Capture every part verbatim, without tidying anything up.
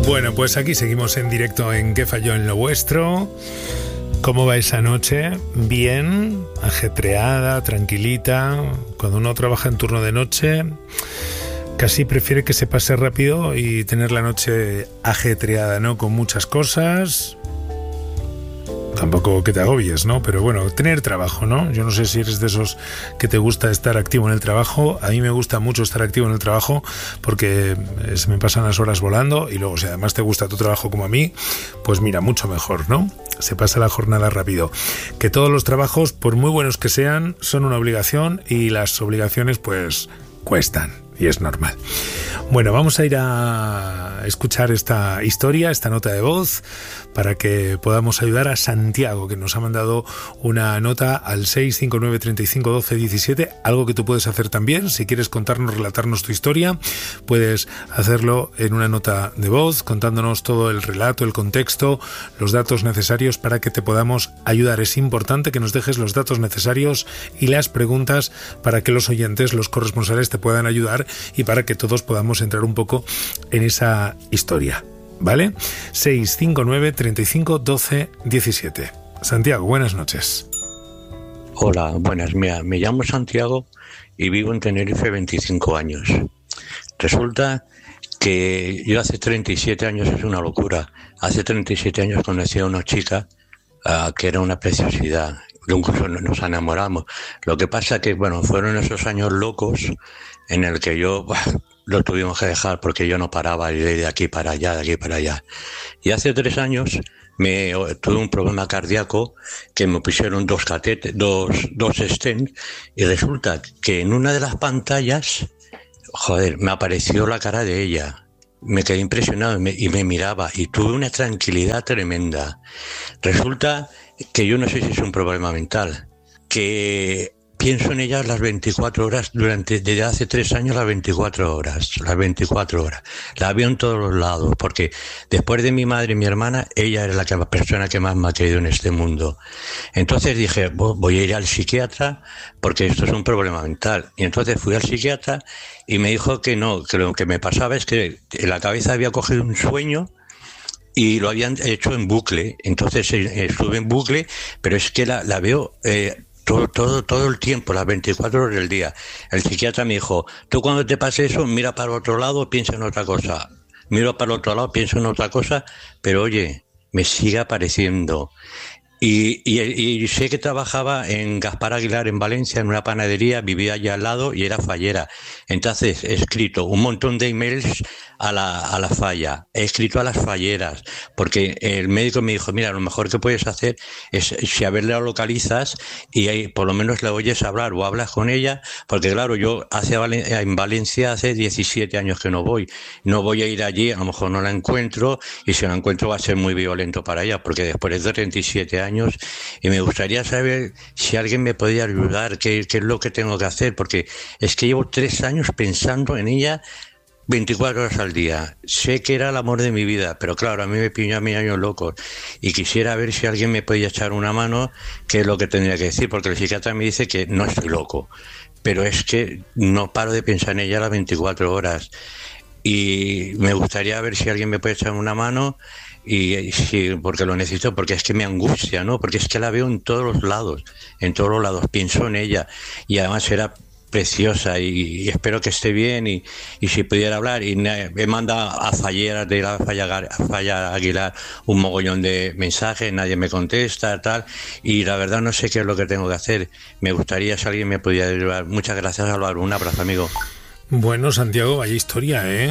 Bueno, pues aquí seguimos en directo en ¿Qué falló en lo vuestro? ¿Cómo va esa noche? Bien, ajetreada, tranquilita. Cuando uno trabaja en turno de noche, casi prefiere que se pase rápido y tener la noche ajetreada, ¿no? Con muchas cosas. Tampoco que te agobies, ¿no? Pero bueno, tener trabajo, ¿no? Yo no sé si eres de esos que te gusta estar activo en el trabajo. A mí me gusta mucho estar activo en el trabajo porque se me pasan las horas volando y luego, si además te gusta tu trabajo como a mí, pues mira, mucho mejor, ¿no? Se pasa la jornada rápido. Que todos los trabajos, por muy buenos que sean, son una obligación y las obligaciones, pues, cuestan. Y es normal. Bueno, vamos a ir a escuchar esta historia, esta nota de voz, para que podamos ayudar a Santiago, que nos ha mandado una nota al seis cinco nueve, treinta y cinco, doce, diecisiete, algo que tú puedes hacer también. Si quieres contarnos, relatarnos tu historia, puedes hacerlo en una nota de voz, contándonos todo el relato, el contexto, los datos necesarios para que te podamos ayudar. Es importante que nos dejes los datos necesarios y las preguntas para que los oyentes, los corresponsales, te puedan ayudar y para que todos podamos entrar un poco en esa historia, ¿vale? seis cinco nueve, treinta y cinco, doce, diecisiete. Santiago, buenas noches. Hola, buenas. Mira, me llamo Santiago y vivo en Tenerife veinticinco años. Resulta que yo hace treinta y siete años, es una locura, hace treinta y siete años conocí a una chica uh, que era una preciosidad. Incluso nos enamoramos. Lo que pasa que, bueno, fueron esos años locos en el que yo, bueno, lo tuvimos que dejar porque yo no paraba de ir de aquí para allá, de aquí para allá. Y hace tres años me tuve un problema cardíaco que me pusieron dos catéteres, dos, dos stents, y resulta que en una de las pantallas, joder, me apareció la cara de ella. Me quedé impresionado y me, y me miraba y tuve una tranquilidad tremenda. Resulta que yo no sé si es un problema mental, que pienso en ella las veinticuatro horas, durante, desde hace tres años las veinticuatro horas, las veinticuatro horas. La veo en todos los lados, porque después de mi madre y mi hermana, ella era la, que, la persona que más me ha querido en este mundo. Entonces dije, voy a ir al psiquiatra, porque esto es un problema mental. Y entonces fui al psiquiatra y me dijo que no, que lo que me pasaba es que en la cabeza había cogido un sueño y lo habían hecho en bucle. Entonces eh, estuve en bucle, pero es que la, la veo eh, todo, todo, todo el tiempo, las veinticuatro horas del día. El psiquiatra me dijo, tú cuando te pase eso, mira para otro lado, piensa en otra cosa. Miro para el otro lado, pienso en otra cosa, pero oye, me sigue apareciendo. Y, y, y sé que trabajaba en Gaspar Aguilar en Valencia, en una panadería, vivía allá al lado y era fallera. Entonces he escrito un montón de emails a la, a la falla, he escrito a las falleras, porque el médico me dijo, mira, lo mejor que puedes hacer es, si a ver la localizas y ahí por lo menos la oyes hablar o hablas con ella, porque claro, yo hace en Valencia hace diecisiete años que no voy, no voy a ir allí, a lo mejor no la encuentro, y si la encuentro va a ser muy violento para ella, porque después de treinta y siete años, y me gustaría saber si alguien me podía ayudar, qué, qué es lo que tengo que hacer, porque es que llevo tres años pensando en ella veinticuatro horas al día. Sé que era el amor de mi vida, pero claro, a mí me piñó a mí años locos y quisiera ver si alguien me podía echar una mano, qué es lo que tendría que decir, porque el psiquiatra me dice que no estoy loco, pero es que no paro de pensar en ella las veinticuatro horas y me gustaría ver si alguien me puede echar una mano. Y sí, porque lo necesito, porque es que me angustia, ¿no? Porque es que la veo en todos los lados, en todos los lados, pienso en ella, y además era preciosa, y, y espero que esté bien, y, y si pudiera hablar, y me manda a falleras de la falla, falla Aguilar un mogollón de mensajes, nadie me contesta, tal, y la verdad no sé qué es lo que tengo que hacer. Me gustaría si alguien me pudiera ayudar. Muchas gracias, Álvaro, un abrazo, amigo. Bueno, Santiago, vaya historia, ¿eh?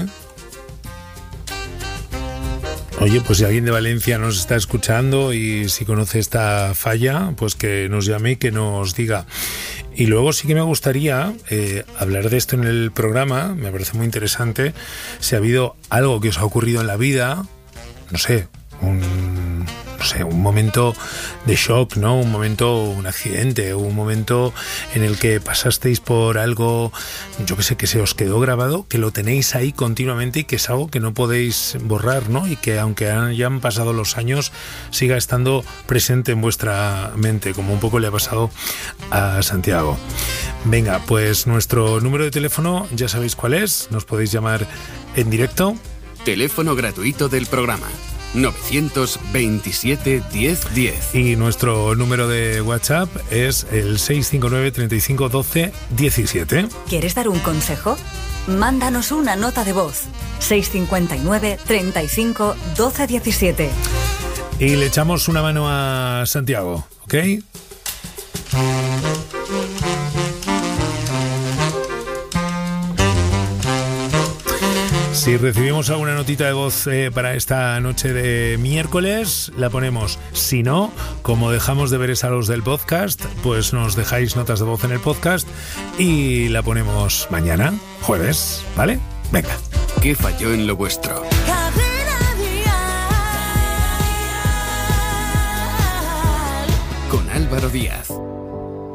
Oye, pues si alguien de Valencia nos está escuchando y si conoce esta falla, pues que nos llame y que nos diga. Y luego sí que me gustaría eh, hablar de esto en el programa, me parece muy interesante, si ha habido algo que os ha ocurrido en la vida, no sé, un, no sé, un momento de shock, ¿no? Un momento, un accidente, un momento en el que pasasteis por algo, yo que sé, que se os quedó grabado, que lo tenéis ahí continuamente y que es algo que no podéis borrar, ¿no? Y que aunque hayan pasado los años, siga estando presente en vuestra mente, como un poco le ha pasado a Santiago. Venga, pues nuestro número de teléfono ya sabéis cuál es, nos podéis llamar en directo. Teléfono gratuito del programa novecientos veintisiete diez diez. Y nuestro número de WhatsApp es el seis cinco nueve, treinta y cinco, doce, diecisiete. ¿Quieres dar un consejo? Mándanos una nota de voz. seis cinco nueve, treinta y cinco, doce, diecisiete. Y le echamos una mano a Santiago, ¿ok? Si recibimos alguna notita de voz eh, para esta noche de miércoles, la ponemos. Si no, como dejamos deberes a los del podcast, pues nos dejáis notas de voz en el podcast y la ponemos mañana, jueves, ¿vale? Venga. ¿Qué falló en lo vuestro? Con Álvaro Díaz.